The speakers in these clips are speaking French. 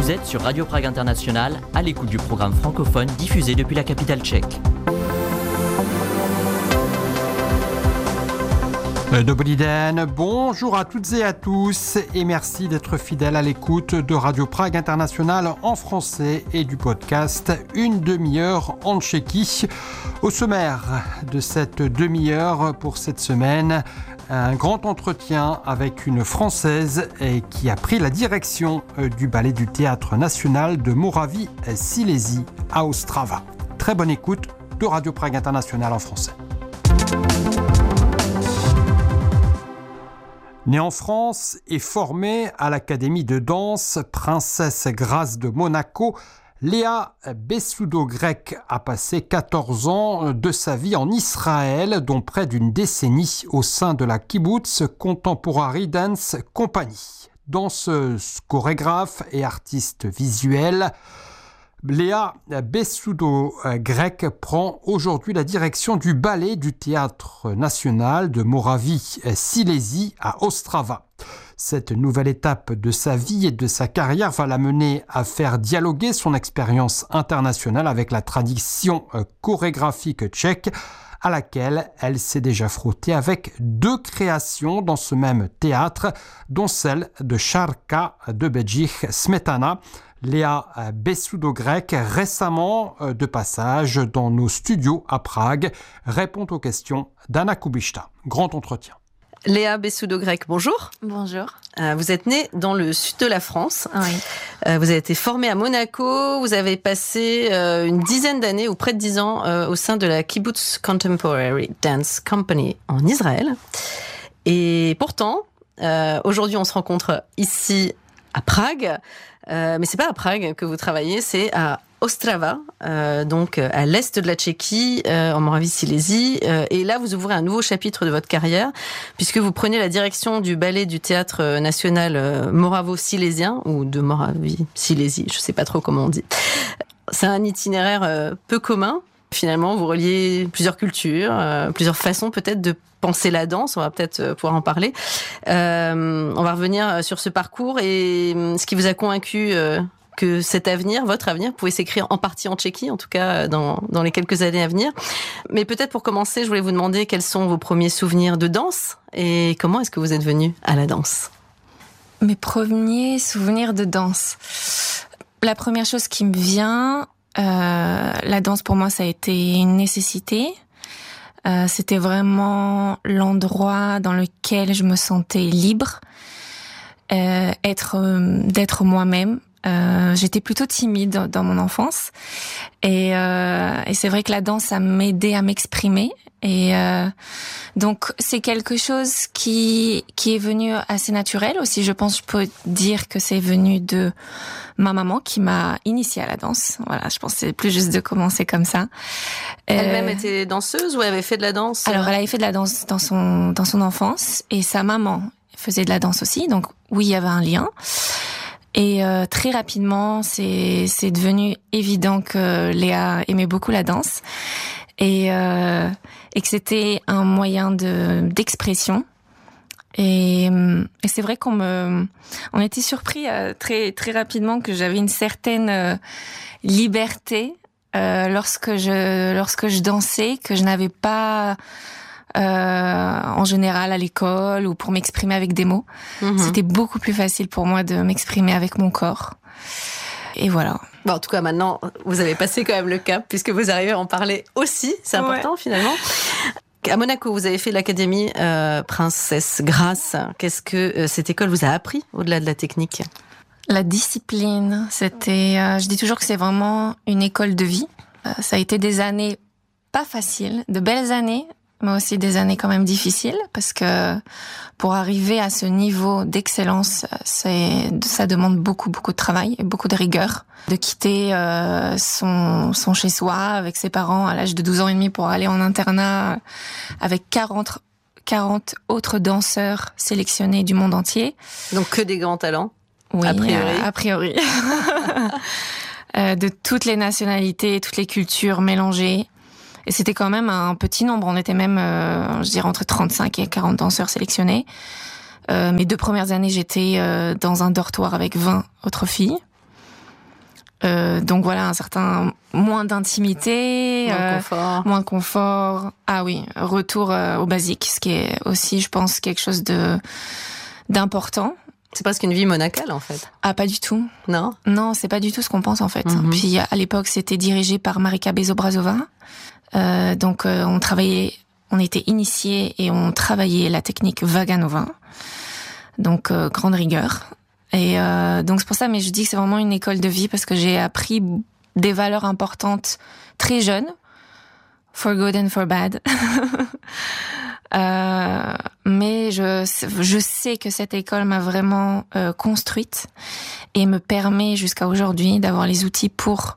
Vous êtes sur Radio Prague International, à l'écoute du programme francophone diffusé depuis la capitale tchèque. Dobrý den, bonjour à toutes et à tous et merci d'être fidèles à l'écoute de Radio Prague International en français et du podcast Une demi-heure en Tchéquie. Au sommaire de cette demi-heure pour cette semaine, un grand entretien avec une Française qui a pris la direction du ballet du Théâtre national de Moravie-Silésie à Ostrava. Très bonne écoute de Radio Prague International en français. Née en France et formée à l'Académie de danse Princesse Grace de Monaco, Léa Bessoudo-Grek a passé 14 ans de sa vie en Israël, dont près d'une décennie au sein de la Kibbutz Contemporary Dance Company. Danseuse, chorégraphe et artiste visuelle, Léa Bessoudo-Grek prend aujourd'hui la direction du ballet du Théâtre national de Moravie-Silésie à Ostrava. Cette nouvelle étape de sa vie et de sa carrière va l'amener à faire dialoguer son expérience internationale avec la tradition chorégraphique tchèque, à laquelle elle s'est déjà frottée avec 2 créations dans ce même théâtre, dont celle de Šárka de Bedřich Smetana. Léa Bessoudo-Grek, récemment de passage dans nos studios à Prague, répond aux questions d'Anna Kubishta. Grand entretien. Léa Bessoudo-Grek, bonjour. Bonjour. Vous êtes née dans le sud de la France. Oui. Vous avez été formée à Monaco. Vous avez passé une dizaine d'années, ou près de 10 ans, au sein de la Kibbutz Contemporary Dance Company en Israël. Et pourtant, aujourd'hui, on se rencontre ici à Prague. Mais c'est pas à Prague que vous travaillez, c'est à Ostrava, donc à l'est de la Tchéquie, en Moravie-Silésie. Et là, vous ouvrez un nouveau chapitre de votre carrière, puisque vous prenez la direction du ballet du Théâtre national moravo-silésien, ou de Moravie-Silésie, je sais pas trop comment on dit. C'est un itinéraire peu commun. Finalement, vous reliez plusieurs cultures, plusieurs façons peut-être de penser la danse. On va peut-être pouvoir en parler. On va revenir sur ce parcours et ce qui vous a convaincu que cet avenir, votre avenir, pouvait s'écrire en partie en Tchéquie, en tout cas dans les quelques années à venir. Mais peut-être pour commencer, je voulais vous demander quels sont vos premiers souvenirs de danse et comment est-ce que vous êtes venu à la danse ? Mes premiers souvenirs de danse. La première chose qui me vient, la danse pour moi, ça a été une nécessité. C'était vraiment l'endroit dans lequel je me sentais libre, d'être moi-même. J'étais plutôt timide dans mon enfance et c'est vrai que la danse a m'aidé à m'exprimer et donc c'est quelque chose qui est venu assez naturel aussi. Je pense je peux dire que c'est venu de ma maman qui m'a initiée à la danse. Voilà, je pense que c'est plus juste de commencer comme ça. Elle-même était danseuse ou elle avait fait de la danse ? Alors elle avait fait de la danse dans son enfance et sa maman faisait de la danse aussi. Donc oui, il y avait un lien. Et très rapidement, c'est devenu évident que Léa aimait beaucoup la danse et que c'était un moyen d'expression. Et c'est vrai on était surpris très très rapidement que j'avais une certaine liberté lorsque je dansais que je n'avais pas en général à l'école ou pour m'exprimer avec des mots. C'était beaucoup plus facile pour moi de m'exprimer avec mon corps. Et voilà. Bon, en tout cas, maintenant, vous avez passé quand même le cap puisque vous arrivez à en parler aussi. C'est important finalement. À Monaco, vous avez fait l'académie Princesse Grace. Qu'est-ce que cette école vous a appris au-delà de la technique ? La discipline, c'était... je dis toujours que c'est vraiment une école de vie. Ça a été des années pas faciles, de belles années, mais aussi des années quand même difficiles, parce que pour arriver à ce niveau d'excellence, ça demande beaucoup, beaucoup de travail et beaucoup de rigueur. De quitter son chez-soi avec ses parents à l'âge de 12 ans et demi pour aller en internat avec 40 autres danseurs sélectionnés du monde entier. Donc que des grands talents, oui, a priori. De toutes les nationalités, toutes les cultures mélangées. Et c'était quand même un petit nombre. On était même, je dirais, entre 35 et 40 danseurs sélectionnés. Mes 2 premières années, j'étais dans un dortoir avec 20 autres filles. Donc voilà, un certain moins d'intimité, moins confort. Ah oui, retour au basique, ce qui est aussi, je pense, quelque chose d'important. C'est presque une vie monacale, en fait. Ah, pas du tout. Non? Non, c'est pas du tout ce qu'on pense, en fait. Puis à l'époque, c'était dirigé par Marika Bezobrazova. Donc on était initiés et on travaillait la technique Vaganova. Donc grande rigueur. Et donc c'est pour ça, mais je dis que c'est vraiment une école de vie parce que j'ai appris des valeurs importantes très jeune, for good and for bad. Mais je sais que cette école m'a vraiment construite et me permet jusqu'à aujourd'hui d'avoir les outils pour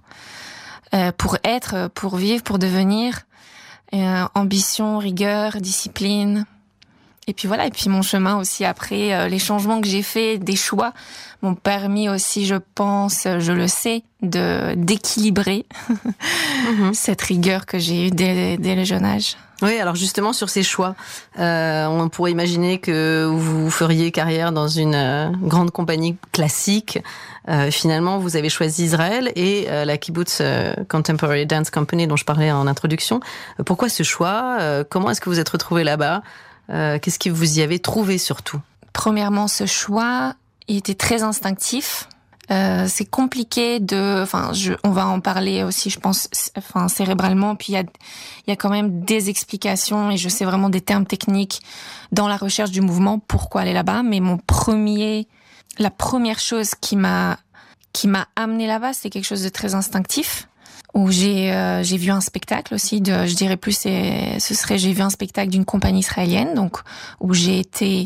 être, pour vivre, pour devenir. Ambition, rigueur, discipline. Et puis voilà, et puis mon chemin aussi après, les changements que j'ai faits, des choix, m'ont permis aussi, je pense, je le sais, d'équilibrer cette rigueur que j'ai eue dès le jeune âge. Oui, alors justement sur ces choix, on pourrait imaginer que vous feriez carrière dans une grande compagnie classique. Finalement, vous avez choisi Israël et la Kibbutz Contemporary Dance Company dont je parlais en introduction. Pourquoi ce choix? Comment est-ce que vous êtes retrouvés là-bas? Qu'est-ce que vous y avez trouvé surtout? Premièrement, ce choix il était très instinctif. C'est compliqué on va en parler aussi, je pense, cérébralement. Puis il y a quand même des explications et je sais vraiment des termes techniques dans la recherche du mouvement. Pourquoi aller là-bas? Mais la première chose qui m'a amené là-bas, c'est quelque chose de très instinctif. Où j'ai vu un spectacle aussi j'ai vu un spectacle d'une compagnie israélienne, donc où j'ai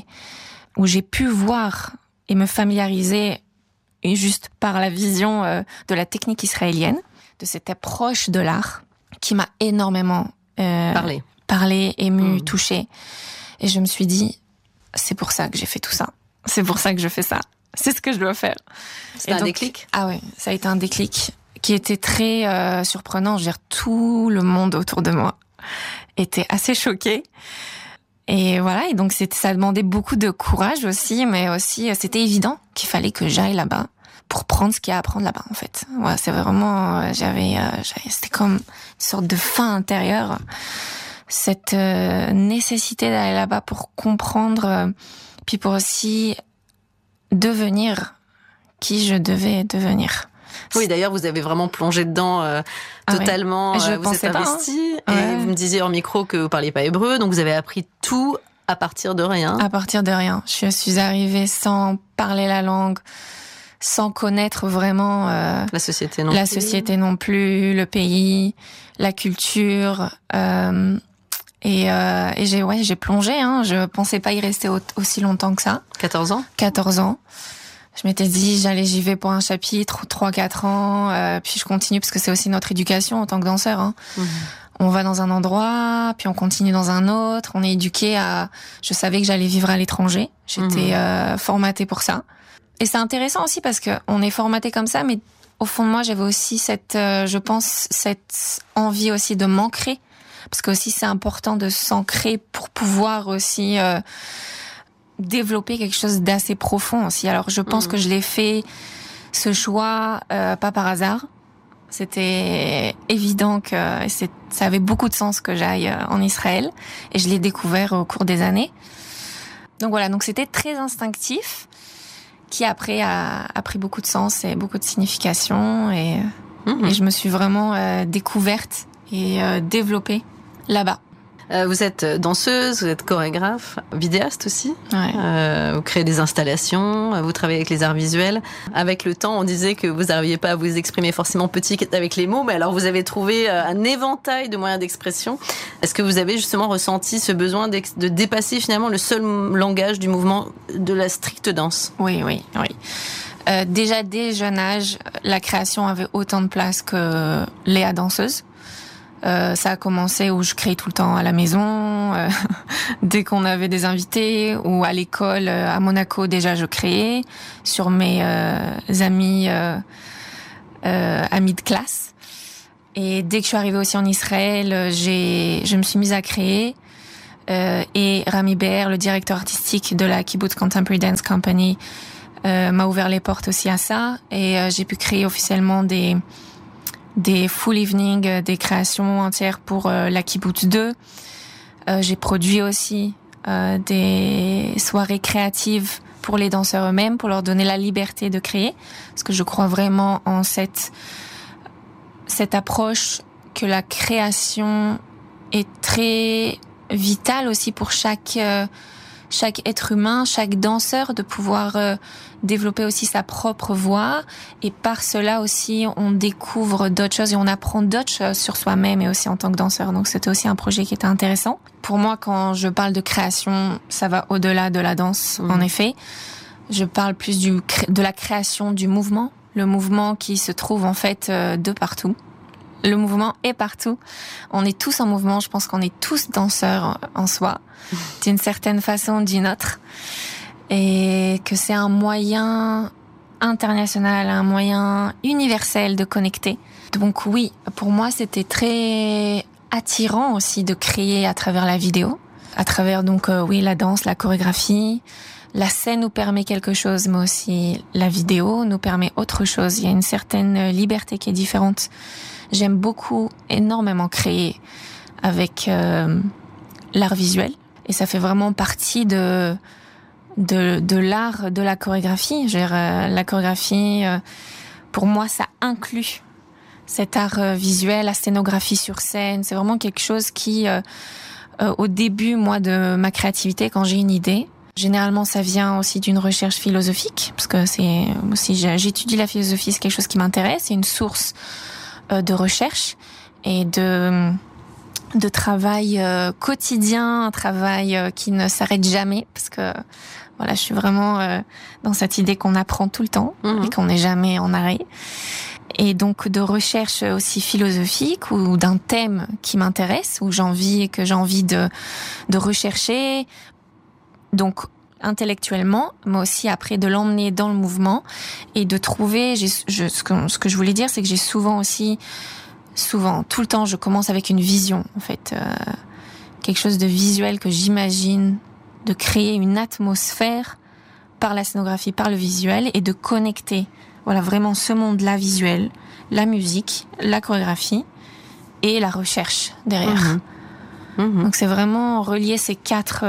pu voir et me familiariser juste par la vision de la technique israélienne, de cette approche de l'art qui m'a énormément parlé, ému, touchée. Et je me suis dit, c'est pour ça que j'ai fait tout ça. C'est pour ça que je fais ça. C'est ce que je dois faire. C'était un déclic? Ah ouais, ça a été un déclic qui était très surprenant. Je veux dire, tout le monde autour de moi était assez choqué. Et voilà, et donc ça demandait beaucoup de courage aussi, mais aussi c'était évident qu'il fallait que j'aille là-bas pour prendre ce qu'il y a à prendre là-bas en fait. Ouais, c'est vraiment, c'était comme une sorte de faim intérieure, cette nécessité d'aller là-bas pour comprendre, puis pour aussi devenir qui je devais devenir. Oui, d'ailleurs, vous avez vraiment plongé dedans totalement. Je vous êtes investi et vous me disiez hors micro que vous parliez pas hébreu, donc vous avez appris tout à partir de rien. À partir de rien. Je suis arrivée sans parler la langue, sans connaître vraiment la société non plus, le pays, la culture. Et j'ai plongé. Je pensais pas y rester aussi longtemps que ça. 14 ans. 14 ans. Je m'étais dit, j'y vais pour un chapitre, 3-4 ans, puis je continue, parce que c'est aussi notre éducation en tant que danseur. On va dans un endroit, puis on continue dans un autre. On est éduqué je savais que j'allais vivre à l'étranger. J'étais formatée pour ça. Et c'est intéressant aussi parce que on est formaté comme ça, mais au fond de moi, j'avais aussi cette envie aussi de m'ancrer. Parce que aussi, c'est important de s'ancrer pour pouvoir aussi développer quelque chose d'assez profond aussi. Alors je pense que je l'ai fait ce choix pas par hasard. C'était évident que ça avait beaucoup de sens que j'aille en Israël et je l'ai découvert au cours des années. Donc voilà, donc c'était très instinctif qui après a pris beaucoup de sens et beaucoup de signification et je me suis vraiment découverte et développée là-bas. Vous êtes danseuse, vous êtes chorégraphe, vidéaste aussi. Ouais. Vous créez des installations, vous travaillez avec les arts visuels. Avec le temps, on disait que vous n'arriviez pas à vous exprimer forcément petit avec les mots, mais alors vous avez trouvé un éventail de moyens d'expression. Est-ce que vous avez justement ressenti ce besoin de dépasser finalement le seul langage du mouvement de la stricte danse? Oui. Déjà dès jeune âge, la création avait autant de place que Léa danseuse. Ça a commencé où je créais tout le temps à la maison, dès qu'on avait des invités, ou à l'école à Monaco déjà je créais sur mes amis de classe. Et dès que je suis arrivée aussi en Israël, je me suis mise à créer. Et Rami Be'er, le directeur artistique de la Kibbutz Contemporary Dance Company, m'a ouvert les portes aussi à ça. Et j'ai pu créer officiellement des full evening, des créations entières pour la Kibbutz 2. J'ai produit aussi des soirées créatives pour les danseurs eux-mêmes, pour leur donner la liberté de créer. Parce que je crois vraiment en cette approche que la création est très vitale aussi pour chaque être humain, chaque danseur, de pouvoir développer aussi sa propre voix. Et par cela aussi, on découvre d'autres choses et on apprend d'autres choses sur soi-même et aussi en tant que danseur. Donc c'était aussi un projet qui était intéressant. Pour moi, quand je parle de création, ça va au-delà de la danse, en effet. Je parle plus de la création du mouvement. Le mouvement qui se trouve en fait de partout. Le mouvement est partout. On est tous en mouvement. Je pense qu'on est tous danseurs en soi, d'une certaine façon ou d'une autre. Et que c'est un moyen international, un moyen universel de connecter. Donc oui, pour moi, c'était très attirant aussi de créer à travers la vidéo. À travers donc, la danse, la chorégraphie. La scène nous permet quelque chose, mais aussi la vidéo nous permet autre chose. Il y a une certaine liberté qui est différente. J'aime énormément créer avec l'art visuel. Et ça fait vraiment partie de l'art de la chorégraphie. La chorégraphie, pour moi, ça inclut cet art visuel, la scénographie sur scène. C'est vraiment quelque chose qui, au début, moi, de ma créativité, quand j'ai une idée, généralement, ça vient aussi d'une recherche philosophique, parce que j'étudie la philosophie, c'est quelque chose qui m'intéresse, c'est une source de recherche et de travail quotidien, un travail qui ne s'arrête jamais, parce que voilà, je suis vraiment dans cette idée qu'on apprend tout le temps et qu'on n'est jamais en arrêt. Et donc de recherche aussi philosophique ou d'un thème qui m'intéresse, où j'ai envie de rechercher. Donc intellectuellement, mais aussi après de l'emmener dans le mouvement et de trouver. Ce que je voulais dire, c'est que j'ai souvent, tout le temps, je commence avec une vision, en fait, quelque chose de visuel que j'imagine, de créer une atmosphère par la scénographie, par le visuel, et de connecter, voilà, vraiment ce monde-là visuel, la musique, la chorégraphie et la recherche derrière. Donc c'est vraiment relier ces quatre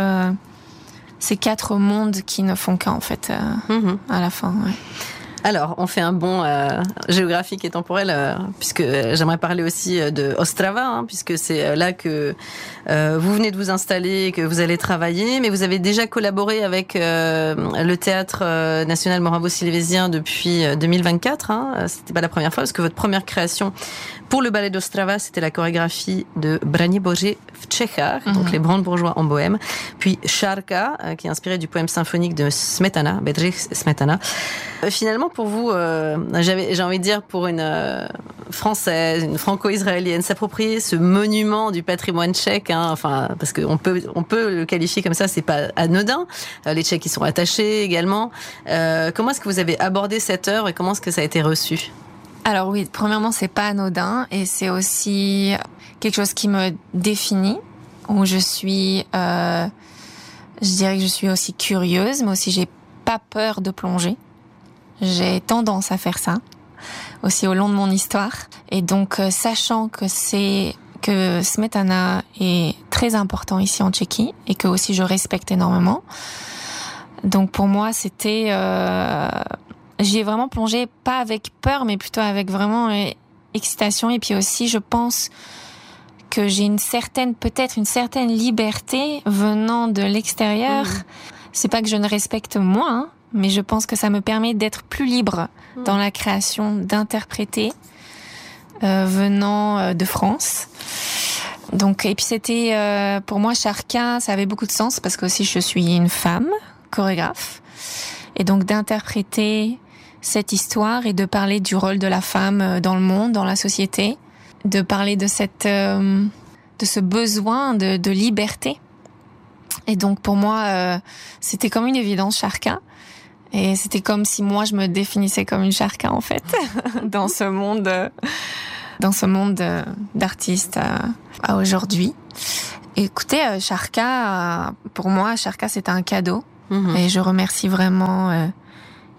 mondes qui ne font qu'un, en fait, à la fin. Ouais. Alors, on fait un bond géographique et temporel, puisque j'aimerais parler aussi de Ostrava, puisque c'est là que vous venez de vous installer et que vous allez travailler, mais vous avez déjà collaboré avec le Théâtre National Moravo-Silésien depuis 2024. C'était pas la première fois, parce que votre première création pour le ballet d'Ostrava, c'était la chorégraphie de Braniborze v Čechách, donc les Brandebourgeois en Bohème, puis Šárka, qui est inspiré du poème symphonique de Smetana, Bedřich Smetana. Finalement, pour vous, j'ai envie de dire, pour une Française, une franco-israélienne, s'approprier ce monument du patrimoine tchèque, parce qu'on peut le qualifier comme ça, c'est pas anodin. Les Tchèques y sont attachés également. Comment est-ce que vous avez abordé cette œuvre et comment est-ce que ça a été reçu ? Alors oui, premièrement, c'est pas anodin et c'est aussi quelque chose qui me définit, où je dirais que je suis aussi curieuse, mais aussi j'ai pas peur de plonger. J'ai tendance à faire ça, aussi au long de mon histoire. Et donc, sachant que Smetana est très important ici en Tchéquie et que aussi je respecte énormément. Donc pour moi, c'était... J'y ai vraiment plongé, pas avec peur, mais plutôt avec vraiment excitation. Et puis aussi, je pense que j'ai une certaine liberté venant de l'extérieur. C'est pas que je ne respecte moins, mais je pense que ça me permet d'être plus libre dans la création, d'interpréter, venant de France. Donc, et puis c'était, pour moi, Šárka, ça avait beaucoup de sens parce que aussi je suis une femme chorégraphe. Et donc d'interpréter cette histoire et de parler du rôle de la femme dans le monde, dans la société, de parler de ce besoin de liberté. Et donc pour moi, c'était comme une évidence, Šárka. Et c'était comme si moi je me définissais comme une Šárka, en fait, dans ce monde d'artistes à aujourd'hui. Et écoutez, Šárka, pour moi, Šárka, c'était un cadeau. Et je remercie vraiment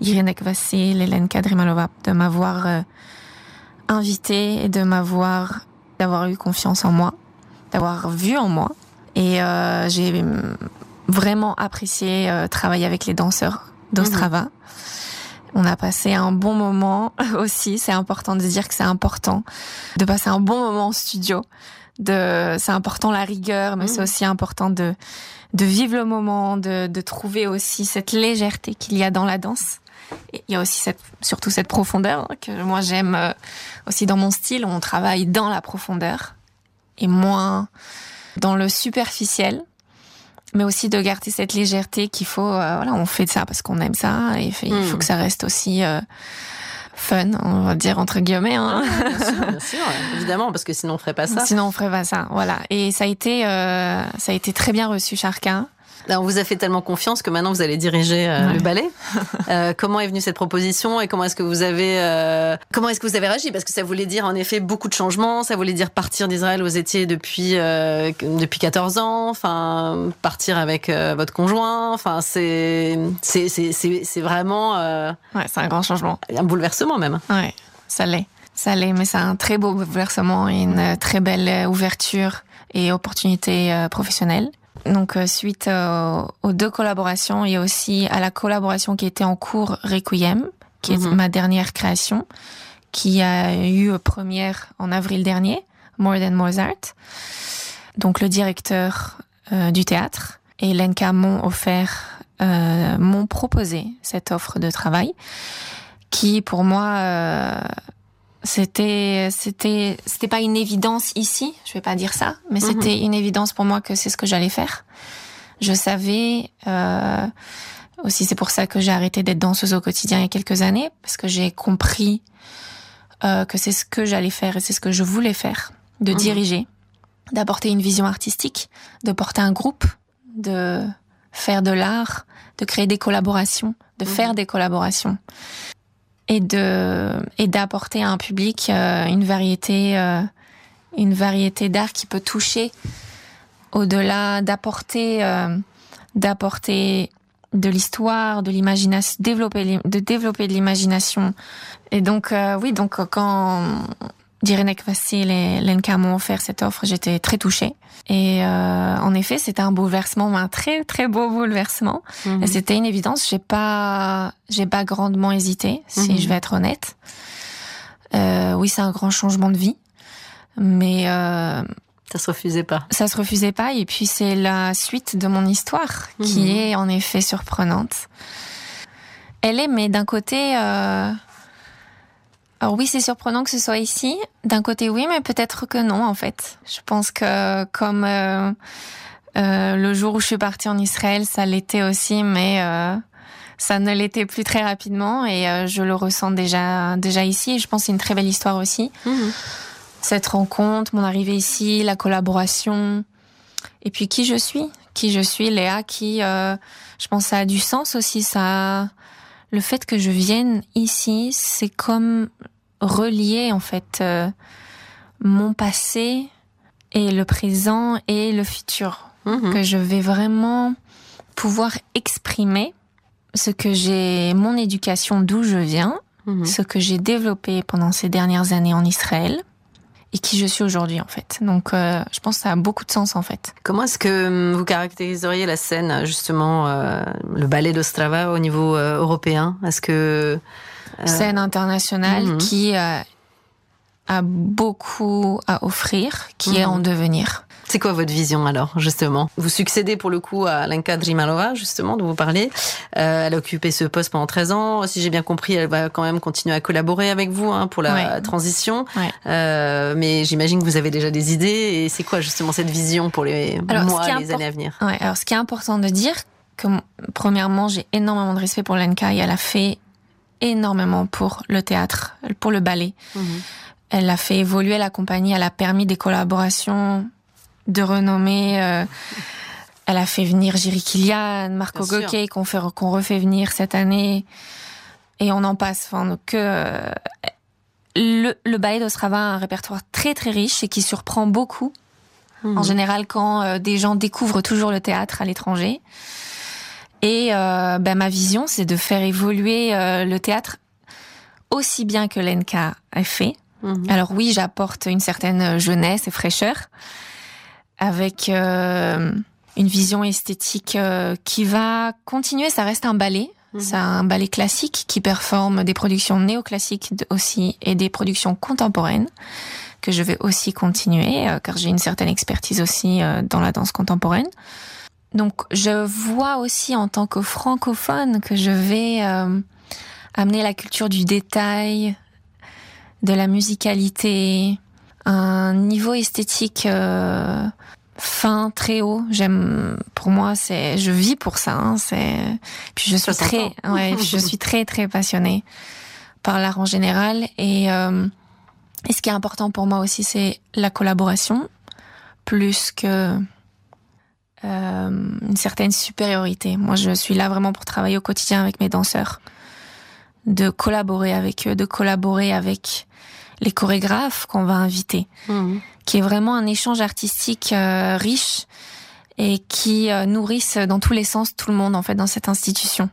Irenek Vassil et Lenka Drimalova de m'avoir invitée et d'avoir eu confiance en moi, d'avoir vu en moi. Et j'ai vraiment apprécié travailler avec les danseurs d'Ostrava. On a passé un bon moment aussi. C'est important de dire que c'est important de passer un bon moment en studio. C'est important la rigueur, mais c'est aussi important de vivre le moment, de trouver aussi cette légèreté qu'il y a dans la danse. Et il y a aussi surtout cette profondeur que moi j'aime aussi dans mon style. On travaille dans la profondeur et moins dans le superficiel. Mais aussi de garder cette légèreté qu'il faut, on fait ça parce qu'on aime ça, et il faut que ça reste aussi fun, on va dire entre guillemets. Hein. Bien sûr, évidemment, parce que sinon on ferait pas ça. Sinon on ferait pas ça, voilà. Et ça a été très bien reçu, Sharka. Là, on vous a fait tellement confiance que maintenant vous allez diriger le ballet. Comment est venue cette proposition et comment est-ce que vous avez réagi? Parce que ça voulait dire en effet beaucoup de changements, ça voulait dire partir d'Israël où vous étiez depuis 14 ans, enfin partir avec votre conjoint, enfin c'est vraiment c'est un grand changement, un bouleversement même. Ouais, ça l'est, mais c'est un très beau bouleversement et une très belle ouverture et opportunité professionnelle. Donc, suite aux 2 collaborations et aussi à la collaboration qui était en cours, Requiem, qui est ma dernière création, qui a eu première en avril dernier, More Than Mozart. Donc, le directeur du théâtre et Lenka m'ont proposé cette offre de travail qui, pour moi, c'était pas une évidence ici, je vais pas dire ça, mais c'était une évidence pour moi que c'est ce que j'allais faire. Je savais aussi, c'est pour ça que j'ai arrêté d'être danseuse au quotidien il y a quelques années, parce que j'ai compris que c'est ce que j'allais faire et c'est ce que je voulais faire, de diriger, d'apporter une vision artistique, de porter un groupe, de faire de l'art, de créer des collaborations, de faire des collaborations. Et d'apporter à un public une variété d'art qui peut toucher au-delà, d'apporter de l'histoire, de l'imagination, de développer de l'imagination. Et donc quand Irenek Vassil et Lenka m'ont offert cette offre, j'étais très touchée. Et en effet, c'était un bouleversement, un très très beau bouleversement. Et c'était une évidence. J'ai pas grandement hésité, si je vais être honnête. Oui, c'est un grand changement de vie, mais ça se refusait pas. Ça se refusait pas. Et puis c'est la suite de mon histoire qui est en effet surprenante. Elle est, mais d'un côté. Alors oui, c'est surprenant que ce soit ici. D'un côté, oui, mais peut-être que non, en fait. Je pense que comme le jour où je suis partie en Israël, ça l'était aussi, mais ça ne l'était plus très rapidement. Et je le ressens déjà ici. Et je pense que c'est une très belle histoire aussi. Cette rencontre, mon arrivée ici, la collaboration. Et puis qui je suis, Léa, qui, je pense, ça a du sens aussi. Le fait que je vienne ici, c'est comme relier en fait mon passé et le présent et le futur. Que je vais vraiment pouvoir exprimer mon éducation, d'où je viens, ce que j'ai développé pendant ces dernières années en Israël et qui je suis aujourd'hui en fait. Donc je pense que ça a beaucoup de sens en fait. Comment est-ce que vous caractériseriez la scène justement, le ballet d'Ostrava au niveau européen? Est-ce que scène internationale qui a beaucoup à offrir, qui est en devenir. C'est quoi votre vision alors, justement? Vous succédez pour le coup à Lenka Drimalova, justement, dont vous parlez. Elle a occupé ce poste pendant 13 ans. Si j'ai bien compris, elle va quand même continuer à collaborer avec vous pour la transition. Ouais. Mais j'imagine que vous avez déjà des idées. Et c'est quoi justement cette vision pour les les années à venir? Ouais, alors ce qui est important de dire, que premièrement, j'ai énormément de respect pour Lenka et elle a fait énormément pour le théâtre, pour le ballet. Elle a fait évoluer la compagnie, elle a permis des collaborations de renommée. Elle a fait venir Jiri Kilian, Marco Gauquet, qu'on refait venir cette année. Et on en passe. Enfin, le ballet d'Ostrava a un répertoire très très riche et qui surprend beaucoup. En général, quand des gens découvrent toujours le théâtre à l'étranger. Et ma vision, c'est de faire évoluer le théâtre aussi bien que l'ENCA a fait. Alors oui, j'apporte une certaine jeunesse et fraîcheur avec une vision esthétique qui va continuer. Ça reste un ballet. C'est un ballet classique qui performe des productions néoclassiques aussi et des productions contemporaines que je vais aussi continuer car j'ai une certaine expertise aussi dans la danse contemporaine. Donc je vois aussi en tant que francophone que je vais amener la culture du détail, de la musicalité, un niveau esthétique fin, très haut. Pour moi, je vis pour ça. Puis je suis très très passionnée par l'art en général. Et ce qui est important pour moi aussi, c'est la collaboration, plus que une certaine supériorité. Moi, je suis là vraiment pour travailler au quotidien avec mes danseurs, de collaborer avec eux, de collaborer avec les chorégraphes qu'on va inviter, qui est vraiment un échange artistique riche et qui nourrissent dans tous les sens tout le monde en fait dans cette institution.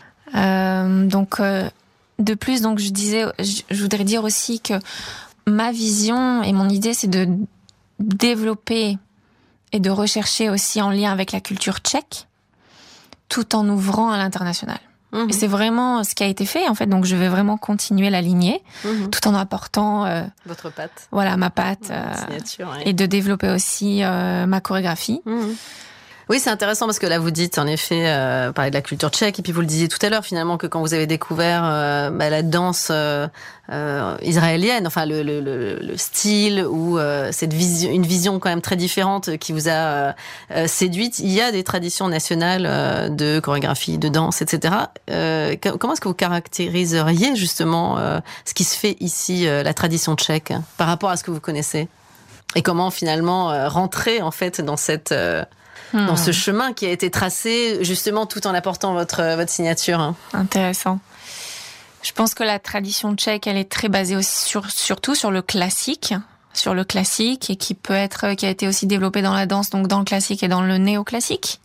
De plus, donc je voudrais dire aussi que ma vision et mon idée, c'est de développer et de rechercher aussi en lien avec la culture tchèque, tout en ouvrant à l'international. Et c'est vraiment ce qui a été fait, en fait. Donc, je vais vraiment continuer la lignée, tout en apportant... votre patte. Voilà, ma patte. Signature, ouais. Et de développer aussi ma chorégraphie. Oui, c'est intéressant parce que là, vous dites, en effet, parler de la culture tchèque, et puis vous le disiez tout à l'heure, finalement, que quand vous avez découvert la danse israélienne, enfin, le style ou une vision quand même très différente qui vous a séduite, il y a des traditions nationales de chorégraphie, de danse, etc. Comment est-ce que vous caractériseriez, justement, ce qui se fait ici, la tradition tchèque, par rapport à ce que vous connaissez? Et comment, finalement, rentrer, en fait, dans dans ce chemin qui a été tracé, justement, tout en apportant votre signature. Intéressant. Je pense que la tradition tchèque, elle est très basée aussi surtout sur le classique, et qui a été aussi développé dans la danse, donc dans le classique et dans le néoclassique.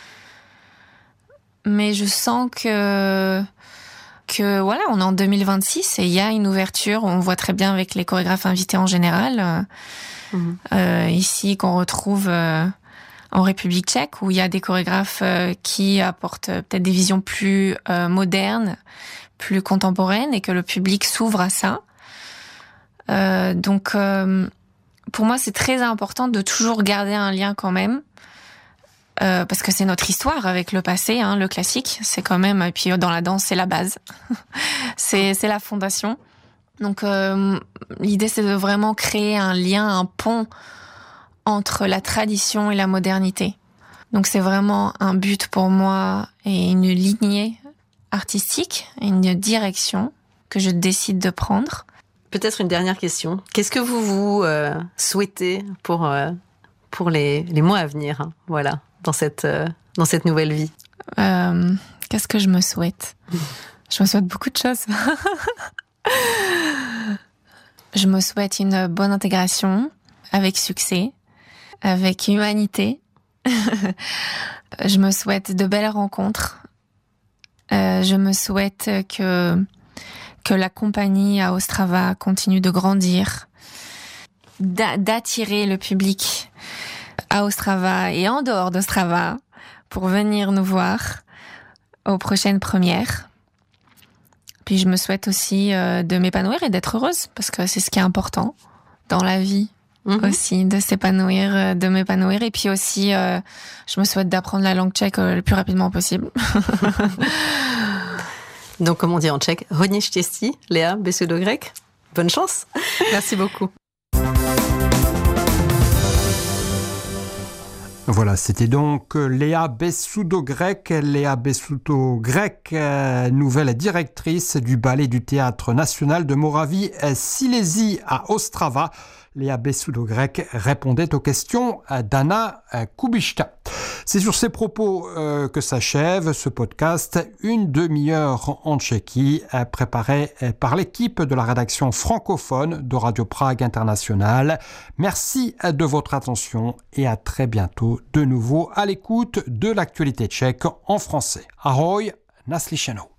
Mais je sens que voilà, on est en 2026 et il y a une ouverture. On voit très bien avec les chorégraphes invités en général, ici qu'on retrouve en République tchèque, où il y a des chorégraphes qui apportent peut-être des visions plus modernes, plus contemporaines, et que le public s'ouvre à ça. Donc, pour moi, c'est très important de toujours garder un lien quand même, parce que c'est notre histoire avec le passé, le classique, c'est quand même... Et puis dans la danse, c'est la base, c'est la fondation. Donc, l'idée, c'est de vraiment créer un lien, un pont entre la tradition et la modernité. Donc c'est vraiment un but pour moi et une lignée artistique, une direction que je décide de prendre. Peut-être une dernière question. Qu'est-ce que vous souhaitez pour les mois à venir, voilà, dans cette nouvelle vie? Qu'est-ce que je me souhaite? Je me souhaite beaucoup de choses. Je me souhaite une bonne intégration avec succès, avec humanité. Je me souhaite de belles rencontres. Je me souhaite que la compagnie à Ostrava continue de grandir, d'attirer le public à Ostrava et en dehors d'Ostrava pour venir nous voir aux prochaines premières. Puis je me souhaite aussi de m'épanouir et d'être heureuse, parce que c'est ce qui est important dans la vie. Aussi, de s'épanouir, de m'épanouir. Et puis aussi, je me souhaite d'apprendre la langue tchèque le plus rapidement possible. Donc, comme on dit en tchèque, hodně štěstí, Léa Besudogrec. Bonne chance. Merci beaucoup. Voilà, c'était donc Léa Besudogrec, nouvelle directrice du ballet du Théâtre national de Moravie-Silésie à Ostrava. Léa Besudogrec répondait aux questions d'Anna Kubishta. C'est sur ces propos que s'achève ce podcast, une demi-heure en Tchéquie, préparé par l'équipe de la rédaction francophone de Radio Prague International. Merci de votre attention et à très bientôt de nouveau à l'écoute de l'actualité tchèque en français. Ahoj, naslyšenou.